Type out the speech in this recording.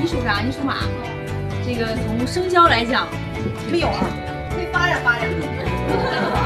属啥？你属马。这个从生肖来讲， 没有啊，会发展发展。